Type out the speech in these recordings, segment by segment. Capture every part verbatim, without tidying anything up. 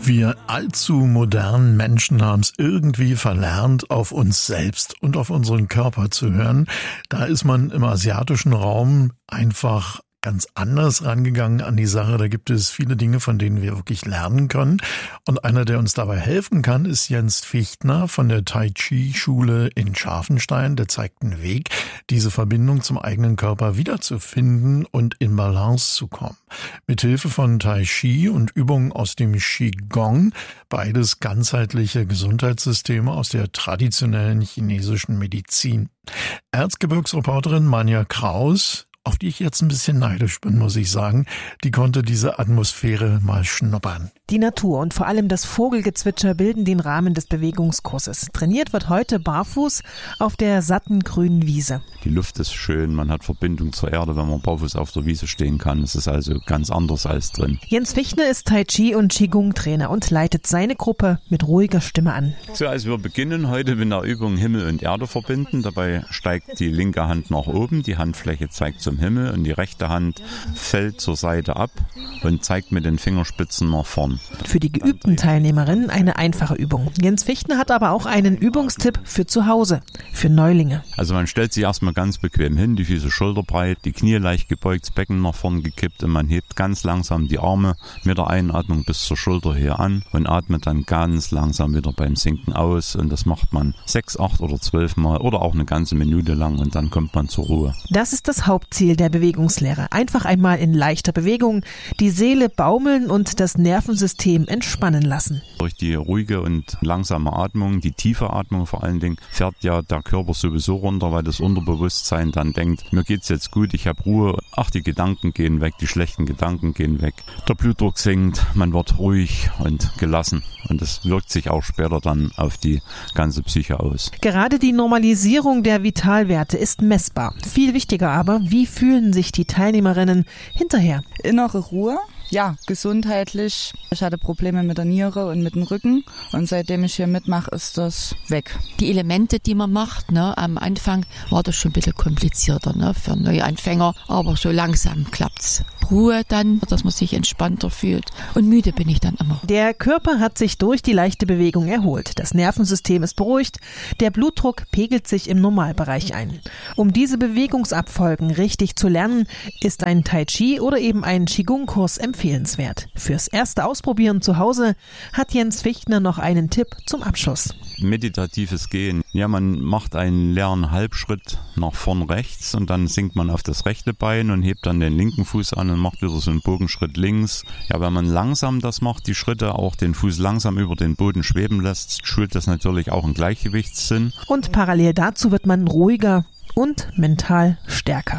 Wir allzu modernen Menschen haben es irgendwie verlernt, auf uns selbst und auf unseren Körper zu hören. Da ist man im asiatischen Raum einfach ganz anders rangegangen an die Sache. Da gibt es viele Dinge, von denen wir wirklich lernen können. Und einer, der uns dabei helfen kann, ist Jens Fichtner von der Tai Chi Schule in Scharfenstein. Der zeigt einen Weg, diese Verbindung zum eigenen Körper wiederzufinden und in Balance zu kommen. Mithilfe von Tai Chi und Übungen aus dem Qigong, beides ganzheitliche Gesundheitssysteme aus der traditionellen chinesischen Medizin. Erzgebirgsreporterin Manja Kraus, auf die ich jetzt ein bisschen neidisch bin, muss ich sagen, die konnte diese Atmosphäre mal schnuppern. Die Natur und vor allem das Vogelgezwitscher bilden den Rahmen des Bewegungskurses. Trainiert wird heute barfuß auf der satten grünen Wiese. Die Luft ist schön, man hat Verbindung zur Erde, wenn man barfuß auf der Wiese stehen kann. Es ist also ganz anders als drin. Jens Fichtner ist Tai Chi und Qigong-Trainer und leitet seine Gruppe mit ruhiger Stimme an. So, also wir beginnen heute mit der Übung Himmel und Erde verbinden. Dabei steigt die linke Hand nach oben, die Handfläche zeigt zum Himmel und die rechte Hand fällt zur Seite ab und zeigt mit den Fingerspitzen nach vorn. Für die geübten Teilnehmerinnen eine einfache Übung. Jens Fichtner hat aber auch einen Übungstipp für zu Hause, für Neulinge. Also man stellt sich erstmal ganz bequem hin, die Füße schulterbreit, die Knie leicht gebeugt, das Becken nach vorn gekippt und man hebt ganz langsam die Arme mit der Einatmung bis zur Schulter her an und atmet dann ganz langsam wieder beim Sinken aus und das macht man sechs, acht oder zwölf Mal oder auch eine ganze Minute lang und dann kommt man zur Ruhe. Das ist das Hauptziel der Bewegungslehre. Einfach einmal in leichter Bewegung die Seele baumeln und das Nervensystem entspannen lassen. Durch die ruhige und langsame Atmung, die tiefe Atmung vor allen Dingen, fährt ja der Körper sowieso runter, weil das Unterbewusstsein dann denkt, mir geht's jetzt gut, ich habe Ruhe, ach, die Gedanken gehen weg, die schlechten Gedanken gehen weg. Der Blutdruck sinkt, man wird ruhig und gelassen und das wirkt sich auch später dann auf die ganze Psyche aus. Gerade die Normalisierung der Vitalwerte ist messbar. Viel wichtiger aber, wie fühlen sich die Teilnehmerinnen hinterher? Innere Ruhe. Ja, gesundheitlich. Ich hatte Probleme mit der Niere und mit dem Rücken und seitdem ich hier mitmache, ist das weg. Die Elemente, die man macht, ne, am Anfang war das schon ein bisschen komplizierter, ne, für Neuanfänger, aber so langsam klappt's. Ruhe dann, dass man sich entspannter fühlt und müde bin ich dann immer. Der Körper hat sich durch die leichte Bewegung erholt. Das Nervensystem ist beruhigt, der Blutdruck pegelt sich im Normalbereich ein. Um diese Bewegungsabfolgen richtig zu lernen, ist ein Tai Chi oder eben ein Qigong-Kurs empfehlenswert. Fürs erste Ausprobieren zu Hause hat Jens Fichtner noch einen Tipp zum Abschluss. Meditatives Gehen. Ja, man macht einen leeren Halbschritt nach vorn rechts und dann sinkt man auf das rechte Bein und hebt dann den linken Fuß an und macht wieder so einen Bogenschritt links. Ja, wenn man langsam das macht, die Schritte, auch den Fuß langsam über den Boden schweben lässt, schult das natürlich auch einen Gleichgewichtssinn. Und parallel dazu wird man ruhiger und mental stärker.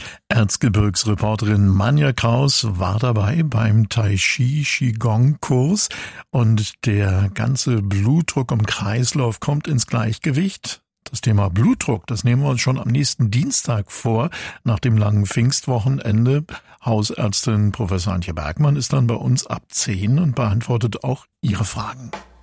Erzgebirgsreporterin Manja Kraus war dabei beim Tai Chi Qigong Kurs und der ganze Blutdruck im Kreislauf kommt ins Gleichgewicht. Das Thema Blutdruck, das nehmen wir uns schon am nächsten Dienstag vor, nach dem langen Pfingstwochenende. Hausärztin Professor Antje Bergmann ist dann bei uns ab zehn und beantwortet auch Ihre Fragen.